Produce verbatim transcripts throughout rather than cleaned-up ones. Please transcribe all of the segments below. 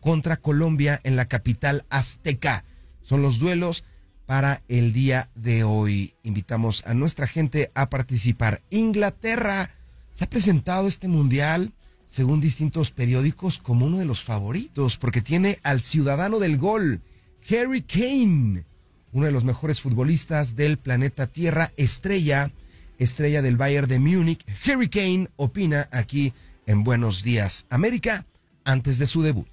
contra Colombia en la capital azteca. Son los duelos para el día de hoy. Invitamos a nuestra gente a participar. Inglaterra se ha presentado este mundial, según distintos periódicos, como uno de los favoritos, porque tiene al ciudadano del gol, Harry Kane, uno de los mejores futbolistas del planeta Tierra, estrella, estrella del Bayern de Múnich. Harry Kane opina aquí en Buenos Días América antes de su debut.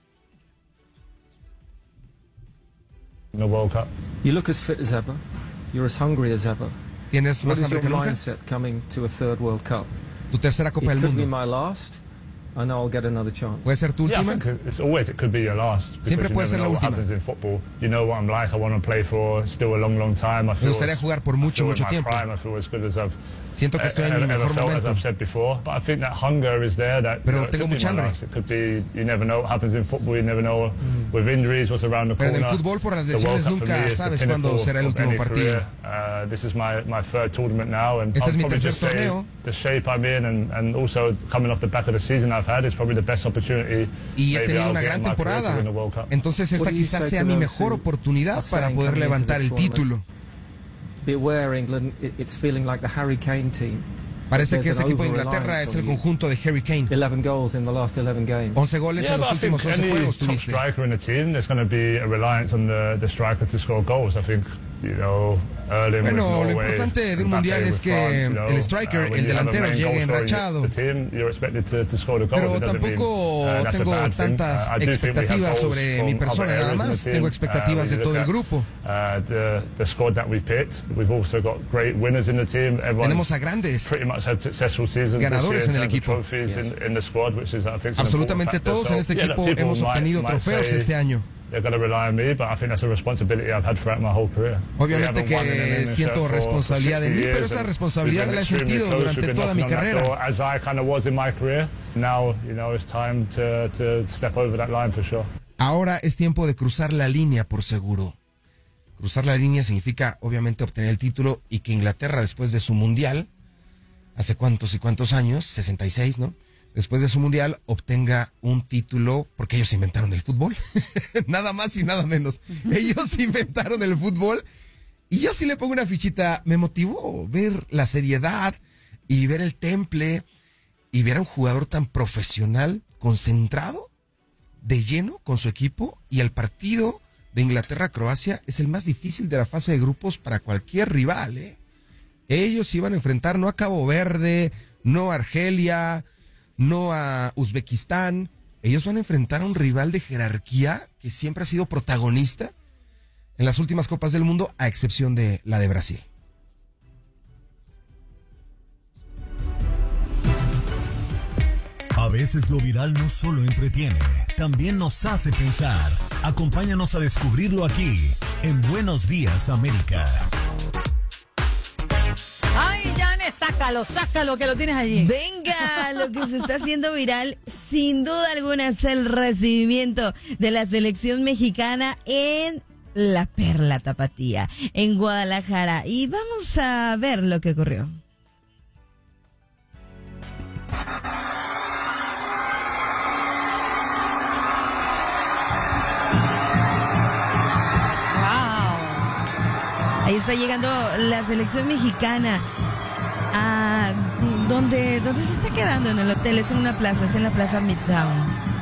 The World Cup. You look as fit as ever. You're as hungry as ever. ¿Tienes más What is hambre your que nunca? mindset coming to a third World Cup? Tu tercera Copa It del could be Mundo. my last. I know I'll get another chance. ¿Puede ser tu Yeah, I última? think it's always it could be your last. Siempre because puede you ser never la know what última. happens in football. You know what I'm like. I want to play for still a long, long time. I Me feel, gustaría jugar por I mucho, feel mucho in my tiempo. prime. I feel as good as I've Siento que estoy en uh, mi ever mejor felt, as momento. I've said before. But I think that hunger is there. That Pero you know, it tengo could be mucha my hambre. last. It could be. You never know what happens in football. You never know with injuries what's around the Pero corner. en el fútbol, por las The World lesiones, Cup for nunca me is the sabes pinnacle cuándo será el of último any partido. career. Uh, this is my my third tournament now, and Este I'll es mi probably tercer just say torneo. the shape I'm in, and, and also coming off the back of the season I've had is probably the best opportunity. Y he maybe tenido I'll una get gran in my career to temporada. win the World Cup. Entonces What esta do you quizás say sea to mi those mejor who oportunidad are para saying poder coming into levantar this el tournament? título. Beware, England. It, it's feeling like the Harry Kane team. Parece que There's ese an equipo de Inglaterra over-reliance es el on you. conjunto de Harry Kane. eleven goals in the last eleven games. once goles Yeah, en but los I think últimos once any juegos top tuviste. striker in the team, there's going to be a reliance on the, the striker to score goals. I think, you know, Erling Bueno, with lo Norway, importante de un Mbappé mundial es with que France, you know, el striker, uh, when el you have a delantero main llegue goal scorer in enrachado. the team, you're expected to, to score the goal. Pero It doesn't mean, tampoco uh, that's a tengo bad thing. tantas Uh, I do think we have expectativas goals sobre from mi other persona, areas nada in the más. team. Tengo Uh, expectativas when de you todo look el at, grupo. Uh, the, the squad that we picked, we've also got great winners in the team. Everyone's Tenemos a grandes. pretty much had successful seasons Ganadores this en year el in terms of equipo. trophies Yes. in, in the squad, which is, I think, is an Absolutamente important factor. todos So, en este yeah, look, equipo people hemos might- obtenido might trofeos say este año. They're going to rely on me, but I think that's a responsibility I've had throughout my whole career. Obviamente We haven't won in que England siento for- responsabilidad for de mí, sixty pero years, esa and responsabilidad we've la he been extremely sentido close. durante We've been toda mi knocking on that carrera. door, as I kind of was in my career. Now, you know, it's time to, to step over that line for sure. Ahora es tiempo de cruzar la línea por seguro. Cruzar la línea significa, obviamente, obtener el título y que Inglaterra, después de su mundial, hace cuántos y cuántos años, sesenta y seis, ¿no? Después de su mundial, obtenga un título, porque ellos inventaron el fútbol. Nada más y nada menos. Ellos inventaron el fútbol. Y yo sí le pongo una fichita. Me motivó ver la seriedad y ver el temple y ver a un jugador tan profesional, concentrado, de lleno con su equipo. Y el partido de Inglaterra-Croacia es el más difícil de la fase de grupos para cualquier rival, ¿eh? Ellos iban a enfrentar no a Cabo Verde, no a Argelia, no a Uzbekistán. Ellos van a enfrentar a un rival de jerarquía que siempre ha sido protagonista en las últimas Copas del Mundo, a excepción de la de Brasil. A veces lo viral no solo entretiene, también nos hace pensar. Acompáñanos a descubrirlo aquí, en Buenos Días América. Ay, Yane, sácalo, sácalo, que lo tienes allí. Venga, lo que se está haciendo viral, sin duda alguna, es el recibimiento de la selección mexicana en la Perla Tapatía, en Guadalajara. Y vamos a ver lo que ocurrió. Ahí está llegando la selección mexicana. ¿A dónde, dónde se está quedando? En el hotel, es en una plaza, es en la plaza Midtown.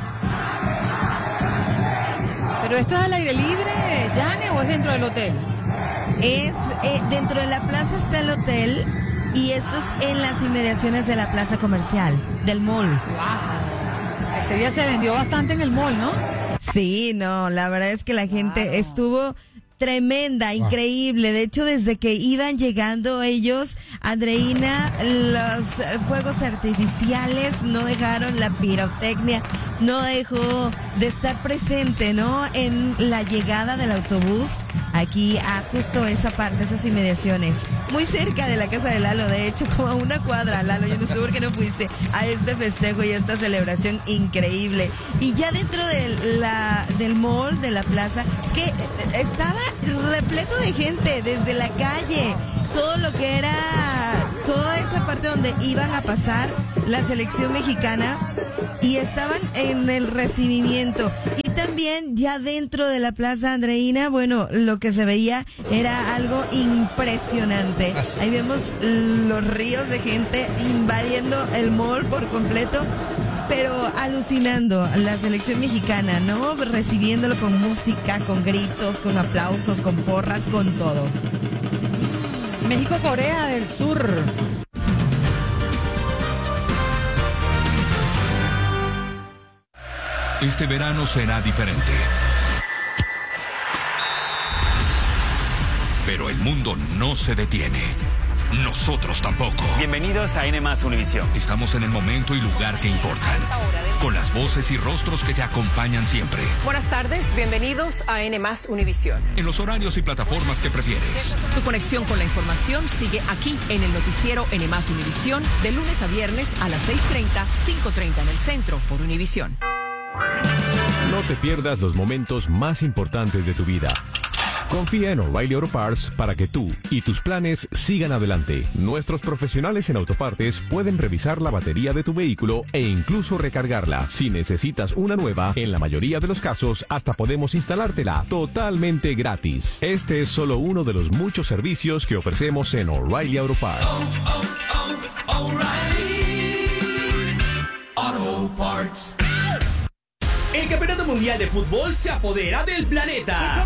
¿Pero esto es al aire libre, Yane, o es dentro del hotel? Es eh, dentro de la plaza está el hotel y eso es en las inmediaciones de la plaza comercial, del mall. Wow. Ese día se vendió bastante en el mall, ¿no? Sí, no, la verdad es que la gente Claro. estuvo tremenda, increíble. De hecho, desde que iban llegando ellos, Andreina, los eh, fuegos artificiales no dejaron, la pirotecnia no dejó de estar presente, ¿no? En la llegada del autobús aquí a justo esa parte, esas inmediaciones, muy cerca de la casa de Lalo, de hecho, como a una cuadra, Lalo. Yo no sé por qué no fuiste a este festejo y a esta celebración increíble. Y ya dentro de la, del mall, de la plaza, es que eh, estaba repleto de gente desde la calle, todo lo que era, toda esa parte donde iban a pasar la selección mexicana y estaban en el recibimiento. Y también ya dentro de la Plaza Andreina, bueno, lo que se veía era algo impresionante. Ahí vemos los ríos de gente invadiendo el mall por completo, pero alucinando la selección mexicana, ¿no? Recibiéndolo con música, con gritos, con aplausos, con porras, con todo. México-Corea del Sur. Este verano será diferente. Pero el mundo no se detiene. Nosotros tampoco. Bienvenidos a N más Univisión. Estamos en el momento y lugar que importan. Con las voces y rostros que te acompañan siempre. Buenas tardes, bienvenidos a N más Univisión. En los horarios y plataformas que prefieres. Tu conexión con la información sigue aquí en el noticiero N más Univisión, de lunes a viernes a las seis treinta, cinco treinta en el centro por Univisión. No te pierdas los momentos más importantes de tu vida. Confía en O'Reilly Auto Parts para que tú y tus planes sigan adelante. Nuestros profesionales en autopartes pueden revisar la batería de tu vehículo e incluso recargarla. Si necesitas una nueva, en la mayoría de los casos hasta podemos instalártela totalmente gratis. Este es solo uno de los muchos servicios que ofrecemos en O'Reilly Auto Parts. Oh, oh, oh, O'Reilly Auto Parts. El Campeonato Mundial de Fútbol se apodera del planeta.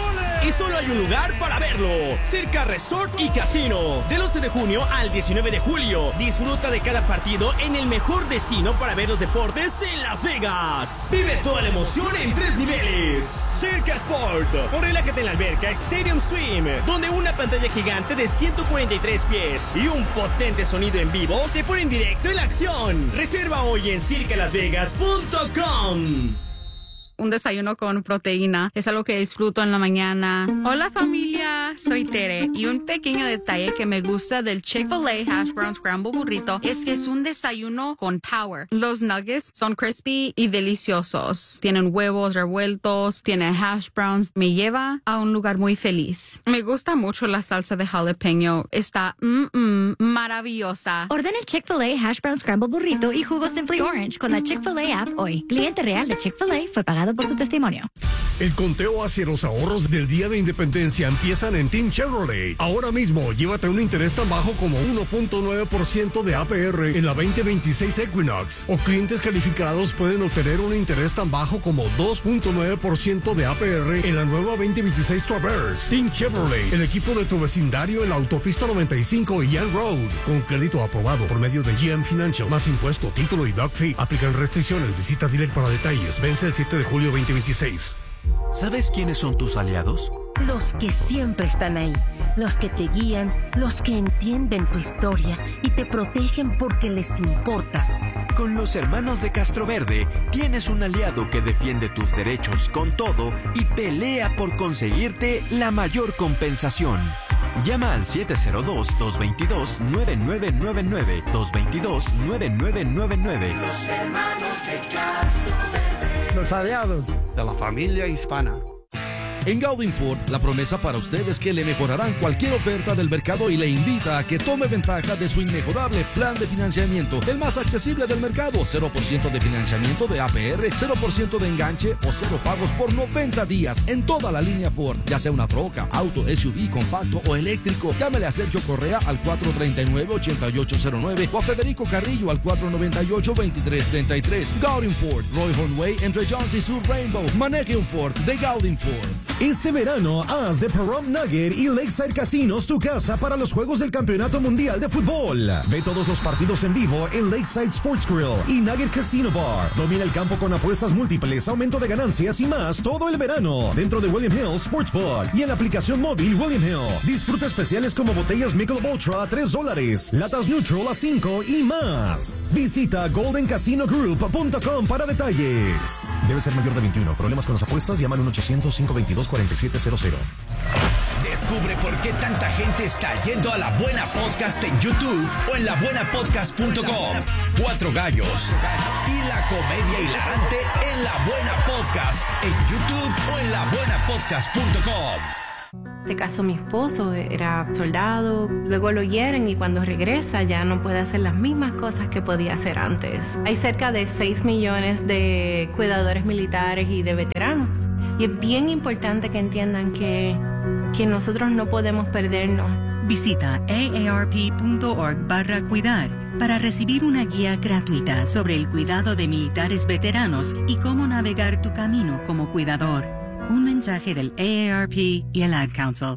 Y solo hay un lugar para verlo. Circa Resort y Casino. Del once de junio al diecinueve de julio. Disfruta de cada partido en el mejor destino para ver los deportes en Las Vegas. Vive toda la emoción en tres niveles. Circa Sport. O relájate en la alberca Stadium Swim, donde una pantalla gigante de ciento cuarenta y tres pies y un potente sonido en vivo te ponen directo en la acción. Reserva hoy en circa las vegas punto com. Un desayuno con proteína es algo que disfruto en la mañana. Hola familia, soy Tere y un pequeño detalle que me gusta del Chick-fil-A Hash Brown Scramble Burrito es que es un desayuno con power. Los nuggets son crispy y deliciosos. Tienen huevos revueltos, tienen hash browns. Me lleva a un lugar muy feliz. Me gusta mucho la salsa de jalapeño. Está mm, mm, maravillosa. Ordena el Chick-fil-A Hash Brown Scramble Burrito y jugo Simply Orange con la Chick-fil-A app hoy. Cliente real de Chick-fil-A fue pagado por su testimonio. El conteo hacia los ahorros del Día de Independencia empiezan en Team Chevrolet. Ahora mismo, llévate un interés tan bajo como uno punto nueve por ciento de A P R en la veinte veintiséis Equinox. O clientes calificados pueden obtener un interés tan bajo como dos punto nueve por ciento de A P R en la nueva veinte veintiséis Traverse. Team Chevrolet, el equipo de tu vecindario en la autopista noventa y cinco y Young Road. Con crédito aprobado por medio de G M Financial. Más impuesto, título y doc fee. Aplican restricciones. Visita dealer para detalles. Vence el siete de julio veinte veintiséis. ¿Sabes quiénes son tus aliados? Los que siempre están ahí, los que te guían, los que entienden tu historia y te protegen porque les importas. Con los hermanos de Castroverde tienes un aliado que defiende tus derechos con todo y pelea por conseguirte la mayor compensación. Llama al siete cero dos, dos dos dos, nueve nueve nueve nueve, dos dos dos, nueve nueve nueve nueve. Los hermanos de Castroverde. Los aliados de la familia hispana. En Gaudin Ford, la promesa para usted es que le mejorarán cualquier oferta del mercado y le invita a que tome ventaja de su inmejorable plan de financiamiento, el más accesible del mercado. cero por ciento de financiamiento de A P R, cero por ciento de enganche o cero pagos por noventa días en toda la línea Ford, ya sea una troca, auto, S U V, compacto o eléctrico. Llámele a Sergio Correa al cuatro tres nueve, ocho ocho cero nueve o a Federico Carrillo al cuatro nueve ocho, dos tres tres tres. Gaudin Ford, Roy Hornway, entre Jones y Sur Rainbow. Maneje un Ford de Gaudin Ford. Este verano, haz de Pahrump Nugget y Lakeside Casinos tu casa para los Juegos del Campeonato Mundial de Fútbol. Ve todos los partidos en vivo en Lakeside Sports Grill y Nugget Casino Bar. Domina el campo con apuestas múltiples, aumento de ganancias y más todo el verano. Dentro de William Hill Sportsbook y en la aplicación móvil William Hill. Disfruta especiales como botellas Michelob Ultra a tres dólares, latas Neutral a cinco y más. Visita golden casino group punto com para detalles. Debe ser mayor de veintiuno. Problemas con las apuestas, llaman al uno ochocientos, cinco veintidós, cuarenta y siete cero cero. Descubre por qué tanta gente está yendo a La Buena Podcast en YouTube o en la buena podcast punto com. Cuatro gallos y la comedia hilarante en La Buena Podcast en YouTube o en la buena podcast punto com. Se casó mi esposo, era soldado, luego lo hieren y cuando regresa ya no puede hacer las mismas cosas que podía hacer antes. Hay cerca de seis millones de cuidadores militares y de veteranos Y es bien importante que entiendan que, que nosotros no podemos perdernos. Visita aarp.org barra cuidar para recibir una guía gratuita sobre el cuidado de militares veteranos y cómo navegar tu camino como cuidador. Un mensaje del A A R P y el Ad Council.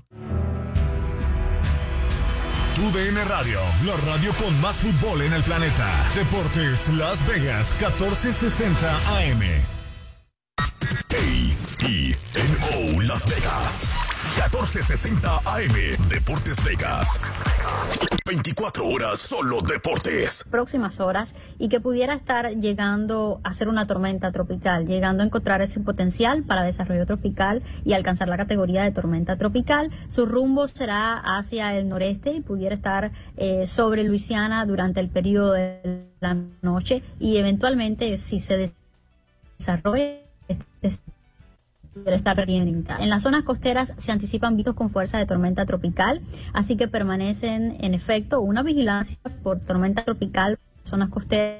Tu D N Radio, la radio con más fútbol en el planeta. Deportes Las Vegas, catorce sesenta A M. A E N O Las Vegas, catorce sesenta A M. Deportes Vegas. veinticuatro horas solo deportes. Próximas horas y que pudiera estar llegando a ser una tormenta tropical, llegando a encontrar ese potencial para desarrollo tropical y alcanzar la categoría de tormenta tropical. Su rumbo será hacia el noreste y pudiera estar eh, sobre Luisiana durante el periodo de la noche y eventualmente, si se desarrolla, este estar en las zonas costeras se anticipan vientos con fuerza de tormenta tropical, así que permanecen en efecto una vigilancia por tormenta tropical en zonas costeras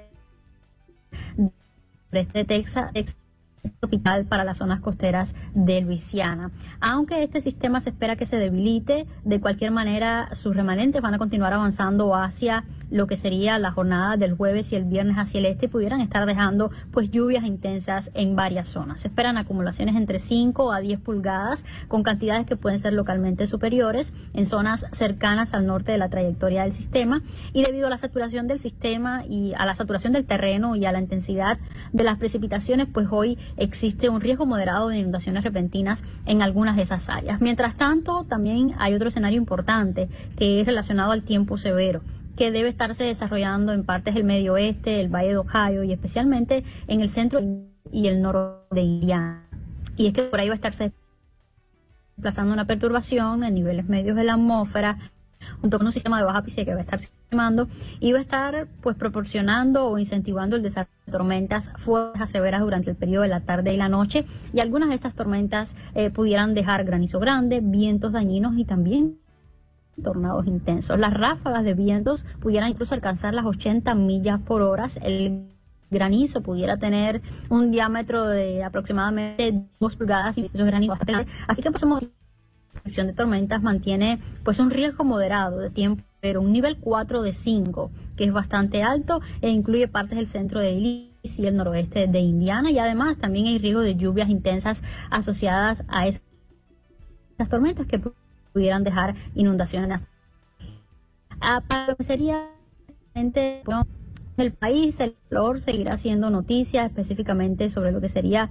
de Texas, tropical para las zonas costeras de Luisiana. Aunque este sistema se espera que se debilite, de cualquier manera sus remanentes van a continuar avanzando hacia lo que sería la jornada del jueves y el viernes hacia el este y pudieran estar dejando pues lluvias intensas en varias zonas. Se esperan acumulaciones entre cinco a diez pulgadas con cantidades que pueden ser localmente superiores en zonas cercanas al norte de la trayectoria del sistema, y debido a la saturación del sistema y a la saturación del terreno y a la intensidad de las precipitaciones, pues hoy existe un riesgo moderado de inundaciones repentinas en algunas de esas áreas. Mientras tanto, también hay otro escenario importante que es relacionado al tiempo severo, que debe estarse desarrollando en partes del medio oeste, el Valle de Ohio y especialmente en el centro y el norte de Indiana. Y es que por ahí va a estarse desplazando una perturbación en niveles medios de la atmósfera, junto con un sistema de baja presión que va a estar sistemando y va a estar pues proporcionando o incentivando el desarrollo de tormentas fuertes severas durante el periodo de la tarde y la noche, y algunas de estas tormentas eh, pudieran dejar granizo grande, vientos dañinos y también tornados intensos. Las ráfagas de vientos pudieran incluso alcanzar las ochenta millas por hora. El granizo pudiera tener un diámetro de aproximadamente dos pulgadas y esos granizos bastante grandes. Así que pasamos la sección de tormentas mantiene pues un riesgo moderado de tiempo, pero un nivel cuatro de cinco, que es bastante alto e incluye partes del centro de Illinois y el noroeste de Indiana, y además también hay riesgo de lluvias intensas asociadas a esas tormentas que pudieran dejar inundaciones. Ah, para lo que sería bueno, el país, el calor seguirá haciendo noticias específicamente sobre lo que sería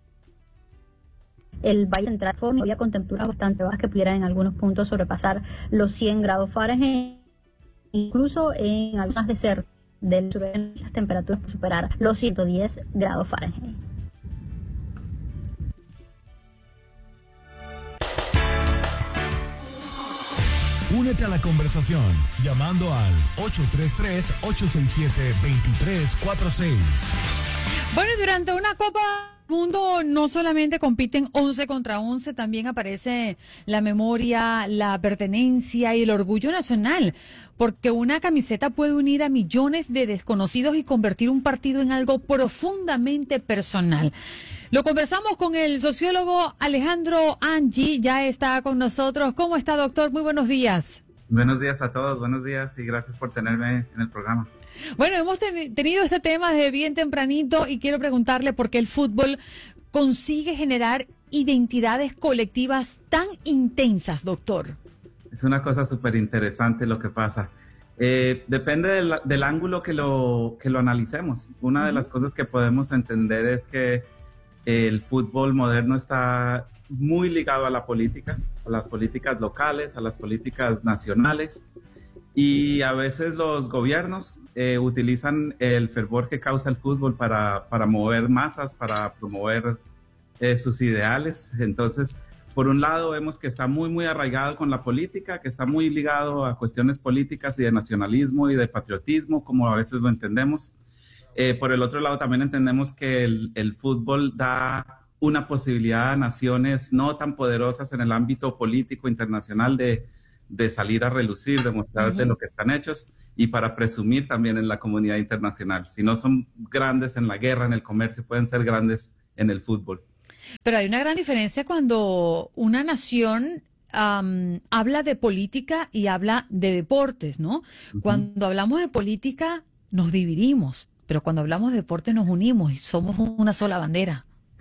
el Valle Central, había con temperaturas bastante bajas que pudieran en algunos puntos sobrepasar los cien grados Fahrenheit, incluso en algunas de ser del sur las temperaturas superar los ciento diez grados Fahrenheit. Únete a la conversación llamando al ocho tres tres, ocho seis siete, dos tres cuatro seis. Bueno, durante una Copa Mundo no solamente compiten once contra once, también aparece la memoria, la pertenencia y el orgullo nacional, porque una camiseta puede unir a millones de desconocidos y convertir un partido en algo profundamente personal. Lo conversamos con el sociólogo Alejandro Angi, ya está con nosotros. ¿Cómo está, doctor? Muy buenos días. Buenos días a todos, buenos días y gracias por tenerme en el programa. Bueno, hemos ten- tenido este tema desde bien tempranito y quiero preguntarle por qué el fútbol consigue generar identidades colectivas tan intensas, doctor. Es una cosa súper interesante lo que pasa. Eh, depende del, del ángulo que lo, que lo analicemos. Una uh-huh. de las cosas que podemos entender es que el fútbol moderno está muy ligado a la política, a las políticas locales, a las políticas nacionales. Y a veces los gobiernos eh, utilizan el fervor que causa el fútbol para, para mover masas, para promover eh, sus ideales. Entonces, por un lado vemos que está muy, muy arraigado con la política, que está muy ligado a cuestiones políticas y de nacionalismo y de patriotismo, como a veces lo entendemos. Eh, por el otro lado también entendemos que el, el fútbol da una posibilidad a naciones no tan poderosas en el ámbito político internacional de de salir a relucir, de mostrar uh-huh. de lo que están hechos y para presumir también en la comunidad internacional. Si no son grandes en la guerra, en el comercio, pueden ser grandes en el fútbol. Pero hay una gran diferencia cuando una nación um, habla de política y habla de deportes, ¿no? Uh-huh. Cuando hablamos de política nos dividimos, pero cuando hablamos de deporte nos unimos y somos una sola bandera.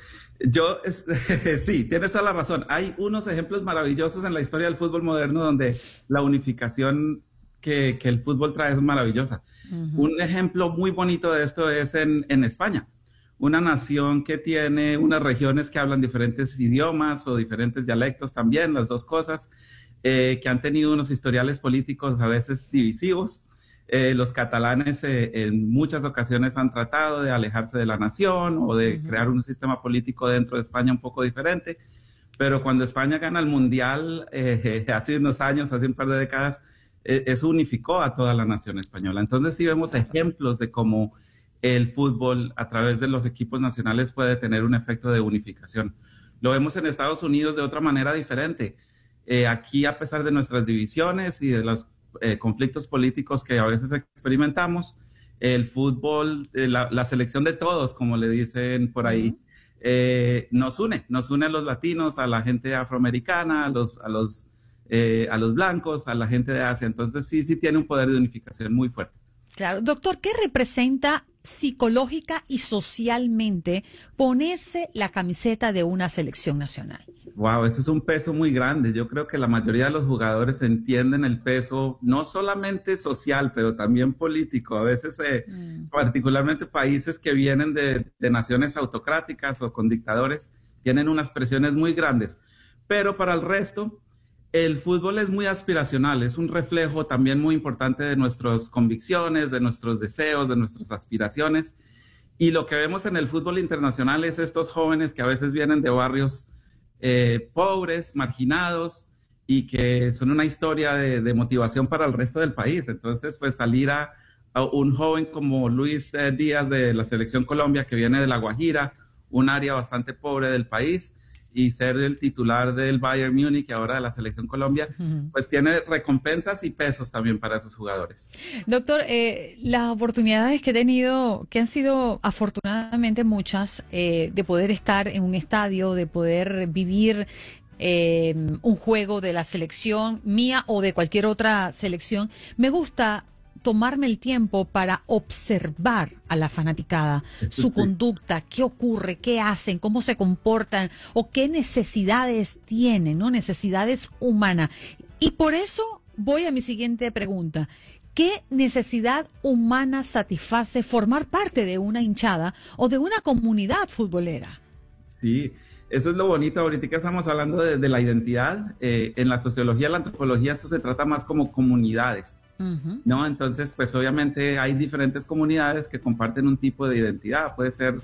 Yo, sí, tienes toda la razón. Hay unos ejemplos maravillosos en la historia del fútbol moderno donde la unificación que, que el fútbol trae es maravillosa. Uh-huh. Un ejemplo muy bonito de esto es en, en España, una nación que tiene unas regiones que hablan diferentes idiomas o diferentes dialectos también, las dos cosas, eh, que han tenido unos historiales políticos a veces divisivos. Eh, los catalanes eh, en muchas ocasiones han tratado de alejarse de la nación o de uh-huh. crear un sistema político dentro de España un poco diferente, pero cuando España gana el Mundial eh, eh, hace unos años, hace un par de décadas, eh, eso unificó a toda la nación española. Entonces sí vemos ejemplos de cómo el fútbol a través de los equipos nacionales puede tener un efecto de unificación. Lo vemos en Estados Unidos de otra manera diferente. Eh, aquí, a pesar de nuestras divisiones y de los Eh, conflictos políticos que a veces experimentamos, el fútbol, eh, la, la selección de todos, como le dicen por ahí, uh-huh. eh, nos une, nos une a los latinos, a la gente afroamericana, a los, a los, eh, a los blancos, a la gente de Asia. Entonces sí, sí tiene un poder de unificación muy fuerte. Claro. Doctor, ¿qué representa psicológica y socialmente ponerse la camiseta de una selección nacional? Wow, eso es un peso muy grande. Yo creo que la mayoría de los jugadores entienden el peso, no solamente social, pero también político. A veces, eh, mm. particularmente países que vienen de, de naciones autocráticas o con dictadores, tienen unas presiones muy grandes. Pero para el resto, el fútbol es muy aspiracional, es un reflejo también muy importante de nuestras convicciones, de nuestros deseos, de nuestras aspiraciones. Y lo que vemos en el fútbol internacional es estos jóvenes que a veces vienen de barrios eh, pobres, marginados, y que son una historia de, de motivación para el resto del país. Entonces, pues salir a, a un joven como Luis eh, Díaz de la Selección Colombia, que viene de La Guajira, un área bastante pobre del país, y ser el titular del Bayern Múnich y ahora de la Selección Colombia, uh-huh. pues tiene recompensas y pesos también para esos jugadores. Doctor, eh, las oportunidades que he tenido, que han sido afortunadamente muchas, eh, de poder estar en un estadio, de poder vivir eh, un juego de la selección mía o de cualquier otra selección, me gusta tomarme el tiempo para observar a la fanaticada, Eso su sí. conducta, qué ocurre, qué hacen, cómo se comportan o qué necesidades tienen, ¿no? Necesidades humanas. Y por eso voy a mi siguiente pregunta. ¿Qué necesidad humana satisface formar parte de una hinchada o de una comunidad futbolera? Sí, eso es lo bonito. Ahorita que estamos hablando de, de la identidad, eh, en la sociología, la antropología, esto se trata más como comunidades. Uh-huh. ¿No? Entonces, pues obviamente hay diferentes comunidades que comparten un tipo de identidad. Puede ser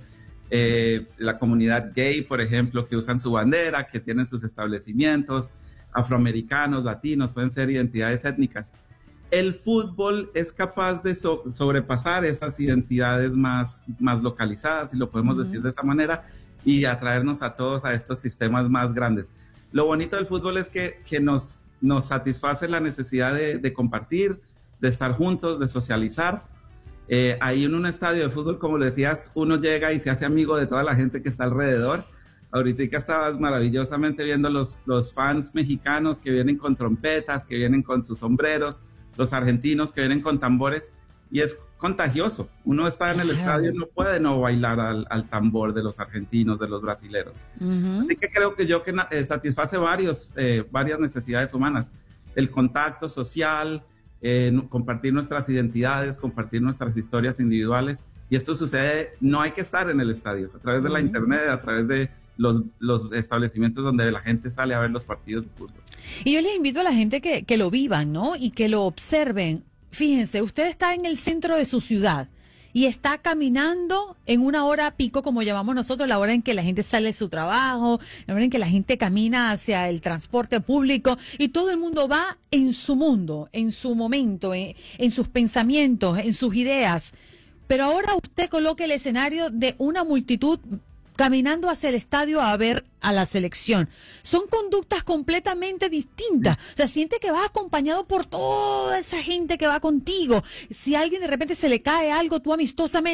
eh, la comunidad gay, por ejemplo, que usan su bandera, que tienen sus establecimientos, afroamericanos, latinos, pueden ser identidades étnicas. El fútbol es capaz de so- sobrepasar esas identidades más, más localizadas, si lo podemos uh-huh. decir de esa manera, y atraernos a todos a estos sistemas más grandes. Lo bonito del fútbol es que, que nos nos satisface la necesidad de, de compartir, de estar juntos, de socializar. Eh, ahí en un estadio de fútbol, como le decías, uno llega y se hace amigo de toda la gente que está alrededor. Ahorita estabas maravillosamente viendo los, los fans mexicanos que vienen con trompetas, que vienen con sus sombreros, los argentinos que vienen con tambores, y es contagioso. Uno está en el estadio y no puede no bailar al, al tambor de los argentinos, de los brasileros. Uh-huh. Así que creo que yo que eh, satisface varios, eh, varias necesidades humanas. El contacto social, eh, compartir nuestras identidades, compartir nuestras historias individuales. Y esto sucede, no hay que estar en el estadio, a través de uh-huh. la internet, a través de los, los establecimientos donde la gente sale a ver los partidos de fútbol. Y yo les invito a la gente que, que lo vivan, ¿no? Y que lo observen. Fíjense, usted está en el centro de su ciudad y está caminando en una hora pico, como llamamos nosotros, la hora en que la gente sale de su trabajo, la hora en que la gente camina hacia el transporte público y todo el mundo va en su mundo, en su momento, en, en sus pensamientos, en sus ideas. Pero ahora usted coloca el escenario de una multitud caminando hacia el estadio a ver a la selección. Son conductas completamente distintas. O sea, siente que vas acompañado por toda esa gente que va contigo. Si a alguien de repente se le cae algo, tú amistosamente, ¡oh!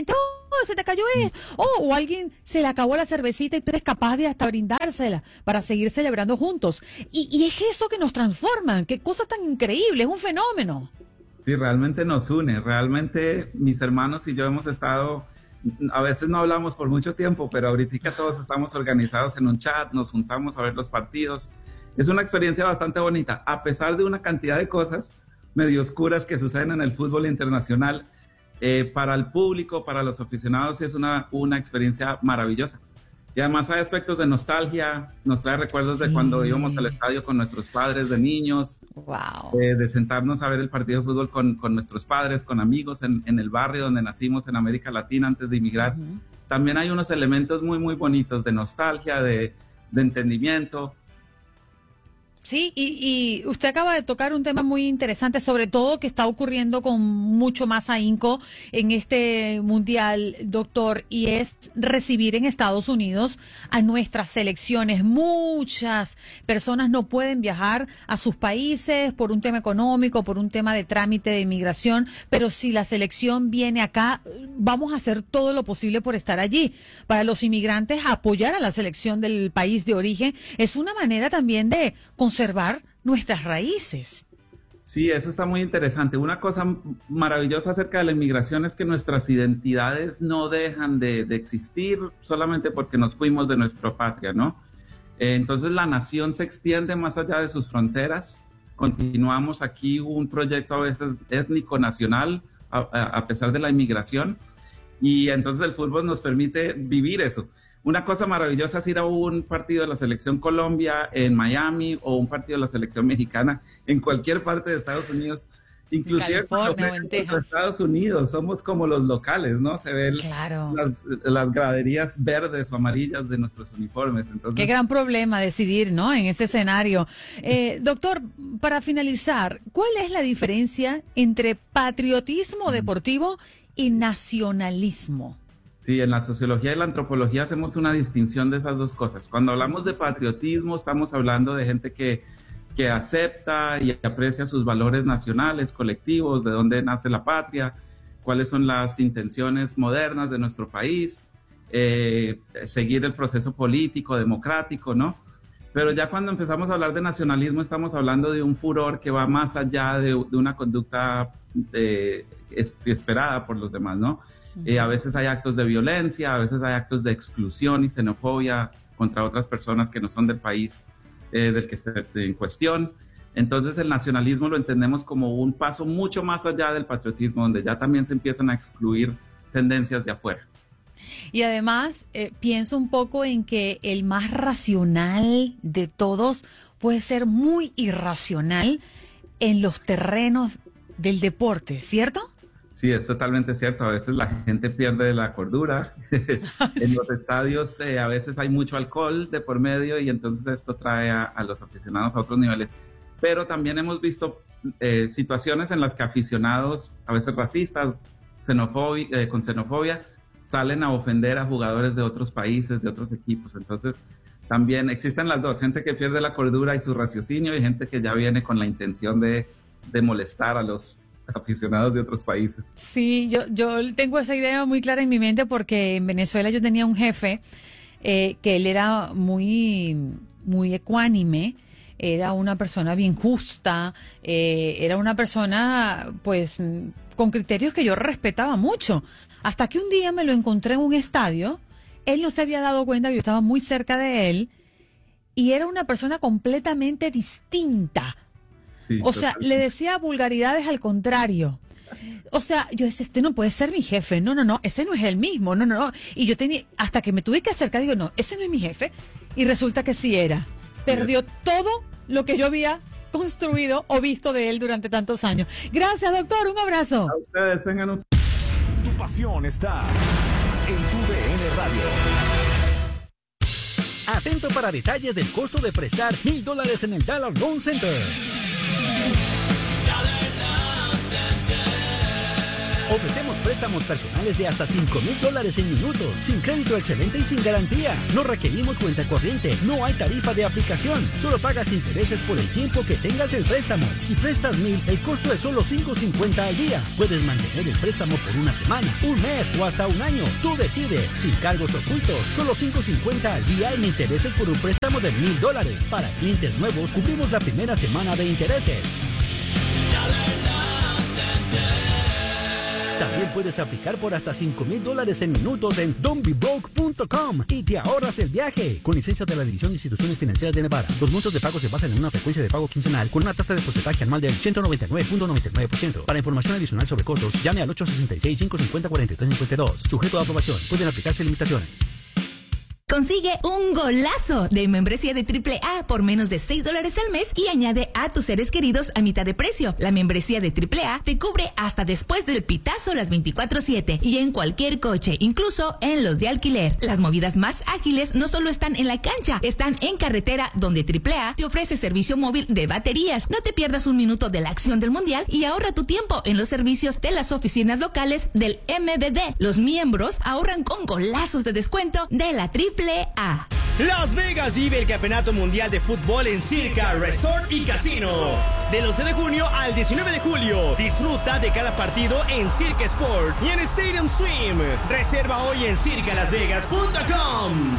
oh, se te cayó esto, oh, o alguien se le acabó la cervecita y tú eres capaz de hasta brindársela para seguir celebrando juntos. Y, y es eso que nos transforma, qué cosa tan increíble, es un fenómeno. Sí, realmente nos une, realmente mis hermanos y yo hemos estado, a veces no hablamos por mucho tiempo, pero ahorita todos estamos organizados en un chat, nos juntamos a ver los partidos. Es una experiencia bastante bonita, a pesar de una cantidad de cosas medio oscuras que suceden en el fútbol internacional. Eh, para el público, para los aficionados, es una, una experiencia maravillosa. Y además hay aspectos de nostalgia, nos trae recuerdos sí. de cuando íbamos al estadio con nuestros padres de niños, wow. eh, de sentarnos a ver el partido de fútbol con, con nuestros padres, con amigos en, en el barrio donde nacimos en América Latina antes de emigrar. Uh-huh. También hay unos elementos muy, muy bonitos de nostalgia, de, de entendimiento. Sí, y, y usted acaba de tocar un tema muy interesante, sobre todo que está ocurriendo con mucho más ahínco en este mundial, doctor, y es recibir en Estados Unidos a nuestras selecciones. Muchas personas no pueden viajar a sus países por un tema económico, por un tema de trámite de inmigración, pero si la selección viene acá, vamos a hacer todo lo posible por estar allí. Para los inmigrantes, apoyar a la selección del país de origen es una manera también de conservar nuestras raíces. Sí, eso está muy interesante. Una cosa maravillosa acerca de la inmigración es que nuestras identidades no dejan de, de existir solamente porque nos fuimos de nuestra patria, ¿no? Eh, entonces la nación se extiende más allá de sus fronteras. Continuamos aquí un proyecto a veces étnico nacional a, a, a pesar de la inmigración, y entonces el fútbol nos permite vivir eso. Una cosa maravillosa es ir a un partido de la Selección Colombia en Miami o un partido de la Selección Mexicana en cualquier parte de Estados Unidos. Inclusive cuando en Estados Unidos somos como los locales, ¿no? Se ven claro. las, las graderías verdes o amarillas de nuestros uniformes. Entonces, qué gran problema decidir, ¿no? En ese escenario. Eh, doctor, para finalizar, ¿cuál es la diferencia entre patriotismo deportivo y nacionalismo? Sí, en la sociología y la antropología hacemos una distinción de esas dos cosas. Cuando hablamos de patriotismo, estamos hablando de gente que, que acepta y aprecia sus valores nacionales, colectivos, de dónde nace la patria, cuáles son las intenciones modernas de nuestro país, eh, seguir el proceso político, democrático, ¿no? Pero ya cuando empezamos a hablar de nacionalismo, estamos hablando de un furor que va más allá de, de una conducta de, es, esperada por los demás, ¿no? Eh, a veces hay actos de violencia, a veces hay actos de exclusión y xenofobia contra otras personas que no son del país eh, del que esté en cuestión. Entonces el nacionalismo lo entendemos como un paso mucho más allá del patriotismo, donde ya también se empiezan a excluir tendencias de afuera. Y además eh, pienso un poco en que el más racional de todos puede ser muy irracional en los terrenos del deporte, ¿cierto? Sí, es totalmente cierto. A veces la gente pierde la cordura. En los estadios eh, a veces hay mucho alcohol de por medio y entonces esto trae a, a los aficionados a otros niveles. Pero también hemos visto eh, situaciones en las que aficionados, a veces racistas, xenofobia, eh, con xenofobia, salen a ofender a jugadores de otros países, de otros equipos. Entonces también existen las dos, gente que pierde la cordura y su raciocinio y gente que ya viene con la intención de, de molestar a los aficionados de otros países. Sí, yo, yo tengo esa idea muy clara en mi mente porque en Venezuela yo tenía un jefe eh, que él era muy, muy ecuánime, era una persona bien justa, eh, era una persona pues con criterios que yo respetaba mucho, hasta que un día me lo encontré en un estadio, él no se había dado cuenta que yo estaba muy cerca de él y era una persona completamente distinta. Sí, o sea, totalmente. Le decía vulgaridades al contrario. O sea, yo decía, este no puede ser mi jefe. No, no, no, ese no es el mismo. No, no, no. Y yo tenía, hasta que me tuve que acercar, digo, no, ese no es mi jefe. Y resulta que sí era. Perdió sí. todo lo que yo había construido o visto de él durante tantos años. Gracias, doctor. Un abrazo. A ustedes, tengan un... Tu pasión está en tu D N Radio. Atento para detalles del costo de prestar mil dólares en el Dollar Loan Center. Ofrecemos préstamos personales de hasta cinco mil dólares en minutos, sin crédito excelente y sin garantía. No requerimos cuenta corriente, no hay tarifa de aplicación, solo pagas intereses por el tiempo que tengas el préstamo. Si prestas mil, el costo es solo cinco cincuenta al día. Puedes mantener el préstamo por una semana, un mes o hasta un año. Tú decides, sin cargos ocultos, solo cinco cincuenta al día en intereses por un préstamo de mil dólares. Para clientes nuevos, cubrimos la primera semana de intereses. También puedes aplicar por hasta cinco mil dólares en minutos en don't be broke punto com y te ahorras el viaje. Con licencia de la División de Instituciones Financieras de Nevada, los montos de pago se basan en una frecuencia de pago quincenal con una tasa de porcentaje anual del ciento noventa y nueve punto noventa y nueve por ciento. Para información adicional sobre costos, llame al ocho sesenta y seis, cinco cincuenta, cuarenta y tres cincuenta y dos. Sujeto a aprobación. Pueden aplicarse limitaciones. Consigue un golazo de membresía de triple A por menos de seis dólares al mes y añade a tus seres queridos a mitad de precio. La membresía de triple A te cubre hasta después del pitazo las veinticuatro siete y en cualquier coche, incluso en los de alquiler. Las movidas más ágiles no solo están en la cancha, están en carretera, donde triple A te ofrece servicio móvil de baterías. No te pierdas un minuto de la acción del mundial y ahorra tu tiempo en los servicios de las oficinas locales del M V D. Los miembros ahorran con golazos de descuento de la triple A. Las Vegas vive el Campeonato Mundial de Fútbol en Circa Resort y Casino. Del once de junio al diecinueve de julio, disfruta de cada partido en Circa Sport y en Stadium Swim. Reserva hoy en circa las vegas punto com.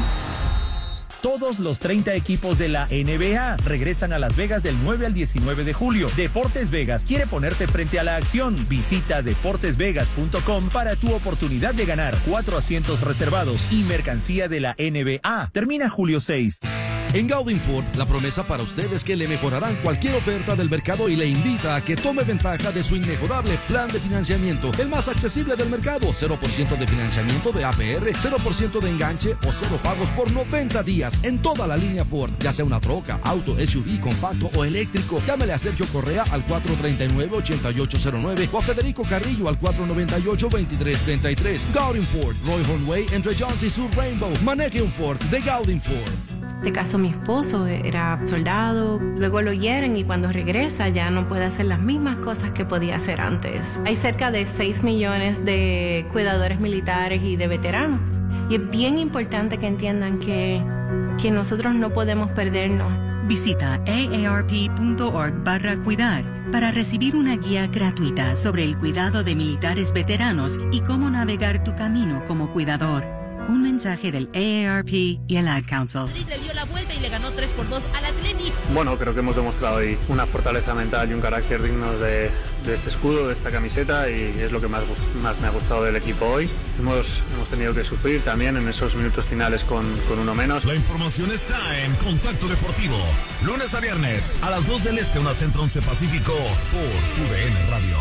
Todos los treinta equipos de la N B A regresan a Las Vegas del nueve al diecinueve de julio. Deportes Vegas quiere ponerte frente a la acción. Visita deportes vegas punto com para tu oportunidad de ganar cuatro asientos reservados y mercancía de la N B A. Termina julio seis. En Gaudin Ford, la promesa para usted es que le mejorarán cualquier oferta del mercado y le invita a que tome ventaja de su inmejorable plan de financiamiento, el más accesible del mercado. cero por ciento de financiamiento de A P R, cero por ciento de enganche o cero pagos por noventa días en toda la línea Ford, ya sea una troca, auto, S U V, compacto o eléctrico. Llámele a Sergio Correa al cuatro tres nueve, ocho ocho cero nueve o a Federico Carrillo al cuatro nueve ocho, veintitrés treinta y tres. Gaudin Ford, Roy Hornway, entre Jones y Sur Rainbow. Maneje un Ford de Gaudin Ford. De caso mi esposo era soldado, luego lo hieren y cuando regresa ya no puede hacer las mismas cosas que podía hacer antes. Hay cerca de seis millones de cuidadores militares y de veteranos. Y es bien importante que entiendan que, que nosotros no podemos perdernos. Visita aarp.org barra cuidar para recibir una guía gratuita sobre el cuidado de militares veteranos y cómo navegar tu camino como cuidador. Un mensaje del A A R P y el Ad Council. Madrid le dio la vuelta y le ganó tres por dos al Atleti. Bueno, creo que hemos demostrado ahí una fortaleza mental y un carácter digno de, de este escudo, de esta camiseta, y es lo que más, más me ha gustado del equipo hoy. Hemos, hemos tenido que sufrir también en esos minutos finales con, con uno menos. La información está en Contacto Deportivo, lunes a viernes a las dos del Este, una Centro once Pacífico, por tu D N Radio.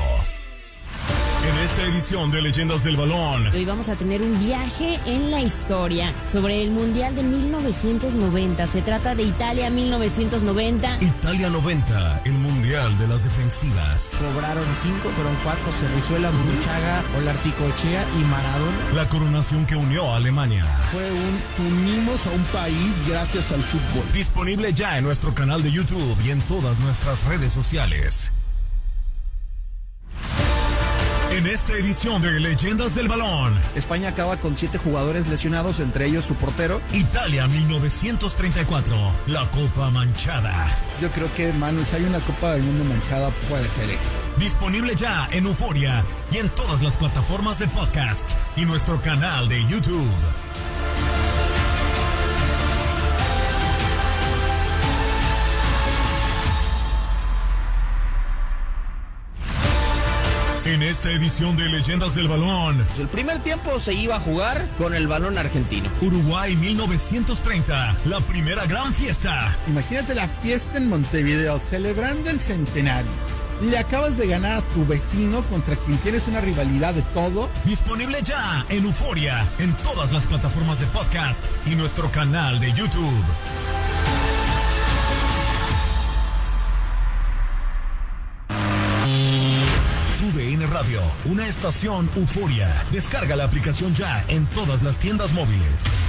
En esta edición de Leyendas del Balón, hoy vamos a tener un viaje en la historia sobre el Mundial de mil novecientos noventa. Se trata de Italia mil novecientos noventa. Italia noventa, el Mundial de las defensivas. Sobraron cinco, fueron cuatro: Cerrizuela, Burruchaga, Olarticochea y Maradona. La coronación que unió a Alemania. Fue un unimos a un país gracias al fútbol. Disponible ya en nuestro canal de YouTube y en todas nuestras redes sociales. En esta edición de Leyendas del Balón, España acaba con siete jugadores lesionados, entre ellos su portero. Italia mil novecientos treinta y cuatro, la Copa Manchada. Yo creo que, Manu, si hay una Copa del Mundo manchada, puede ser esta. Disponible ya en Euforia y en todas las plataformas de podcast y nuestro canal de YouTube. En esta edición de Leyendas del Balón, el primer tiempo se iba a jugar con el balón argentino. Uruguay mil novecientos treinta, la primera gran fiesta. Imagínate la fiesta en Montevideo, celebrando el centenario. Le acabas de ganar a tu vecino contra quien tienes una rivalidad de todo. Disponible ya en Euforia, en todas las plataformas de podcast y nuestro canal de YouTube. Radio, una estación Euforia. Descarga la aplicación ya en todas las tiendas móviles.